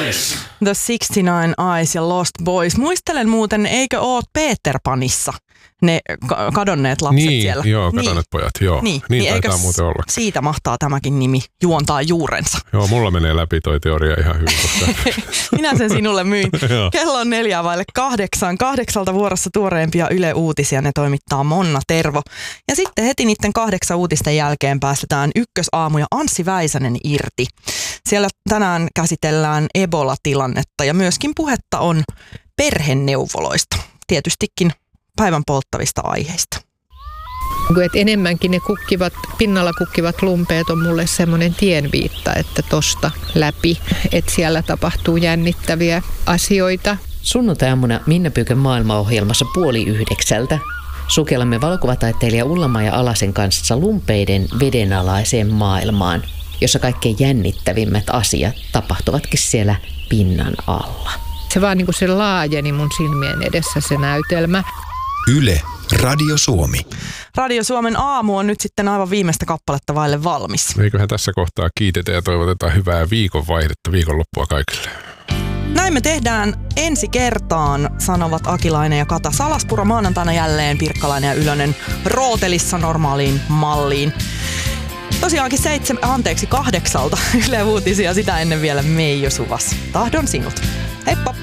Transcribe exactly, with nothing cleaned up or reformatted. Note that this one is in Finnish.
Boys. The sixty-nine Eyes ja Lost Boys. Muistelen muuten, eikö oot Peter Panissa ne ka- kadonneet lapset niin, siellä? Joo, kadonneet niin. pojat, joo. Niin, niin niin taitaa muuten olla. Siitä mahtaa tämäkin nimi juontaa juurensa. Joo, mulla menee läpi toi teoria ihan hyvin. Koska... Minä sen sinulle myin. Kello on neljä vaille kahdeksan. Kahdeksalta vuorossa tuoreempia Yle Uutisia. Ne toimittaa Monna Tervo. Ja sitten heti niiden kahdeksan uutisten jälkeen päästetään Ykkösaamu ja Anssi Väisänen irti. Siellä tänään käsitellään Ebola-tilannetta ja myöskin puhetta on perheneuvoloista. Tietystikin päivän polttavista aiheista. Et enemmänkin ne kukkivat, pinnalla kukkivat lumpeet on mulle semmoinen tienviitta, että tosta läpi, että siellä tapahtuu jännittäviä asioita. Sunnuntai-aamuna Minna Pyykön maailmaohjelmassa puoli yhdeksältä sukellamme valokuvataiteilija Ulla-Maija Alasen kanssa lumpeiden vedenalaiseen maailmaan, jossa kaikkein jännittävimmät asiat tapahtuvatkin siellä pinnan alla. Se vaan niin kuin se laajeni mun silmien edessä se näytelmä. Yle, Radio Suomi. Radio Suomen aamu on nyt sitten aivan viimeistä kappaletta vaille valmis. Eiköhän tässä kohtaa kiitetä ja toivotetaan hyvää viikonvaihdetta, viikonloppua kaikille. Näin me tehdään ensi kertaan, sanovat Akilainen ja Kata Salaspuro. Maanantaina jälleen Pirkkalainen ja Ylönen rootelissa normaaliin malliin. Tosiaankin seitsemän, anteeksi kahdeksalta Yle Uutisia, sitä ennen vielä Meijo Suvas. Tahdon sinut. Heippa!